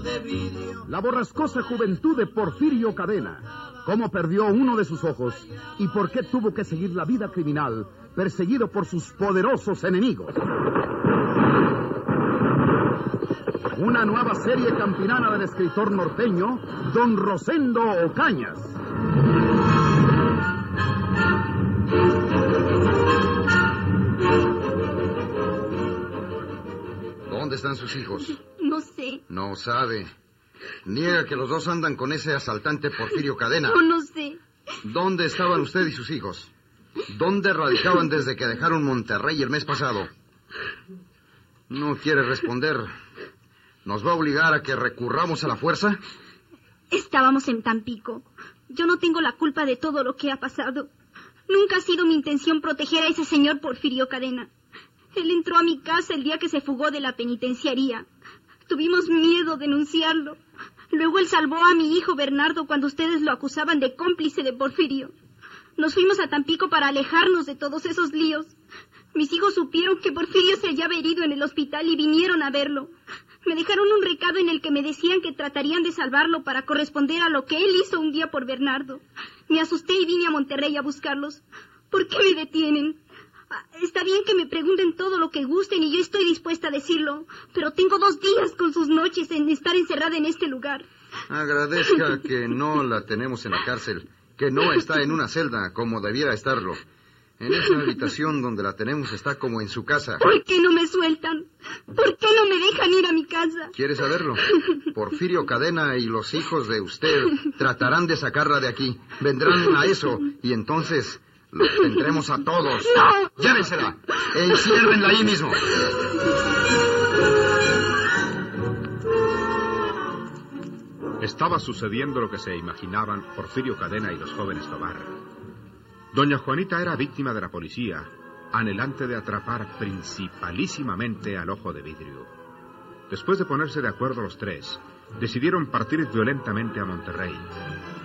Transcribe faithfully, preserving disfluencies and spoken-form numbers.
de vidrio. La borrascosa juventud de Porfirio Cadena. Cómo perdió uno de sus ojos y por qué tuvo que seguir la vida criminal, perseguido por sus poderosos enemigos. Una nueva serie campinana del escritor norteño, don Rosendo Ocañas. ¿Dónde están sus hijos? No sé. No sabe. Niega que los dos andan con ese asaltante Porfirio Cadena. No, no sé. ¿Dónde estaban usted y sus hijos? ¿Dónde radicaban desde que dejaron Monterrey el mes pasado? No quiere responder. ¿Nos va a obligar a que recurramos a la fuerza? Estábamos en Tampico. Yo no tengo la culpa de todo lo que ha pasado. Nunca ha sido mi intención proteger a ese señor Porfirio Cadena. Él entró a mi casa el día que se fugó de la penitenciaría. Tuvimos miedo de denunciarlo. Luego él salvó a mi hijo Bernardo cuando ustedes lo acusaban de cómplice de Porfirio. Nos fuimos a Tampico para alejarnos de todos esos líos. Mis hijos supieron que Porfirio se hallaba herido en el hospital y vinieron a verlo. Me dejaron un recado en el que me decían que tratarían de salvarlo para corresponder a lo que él hizo un día por Bernardo. Me asusté y vine a Monterrey a buscarlos. ¿Por qué me detienen? Está bien que me pregunten todo lo que gusten y yo estoy dispuesta a decirlo, pero tengo dos días con sus noches en estar encerrada en este lugar. Agradezca que no la tenemos en la cárcel, que no está en una celda como debiera estarlo. En esa habitación donde la tenemos está como en su casa. ¿Por qué no me sueltan? ¿Por qué no me dejan ir a mi casa? ¿Quiere saberlo? Porfirio Cadena y los hijos de usted tratarán de sacarla de aquí. Vendrán a eso y entonces los tendremos a todos. ¡No! ¡Llévensela! E enciérrenla ahí mismo. Estaba sucediendo lo que se imaginaban Porfirio Cadena y los jóvenes Tobar. Doña Juanita era víctima de la policía, anhelante de atrapar principalísimamente al Ojo de Vidrio. Después de ponerse de acuerdo los tres, decidieron partir violentamente a Monterrey.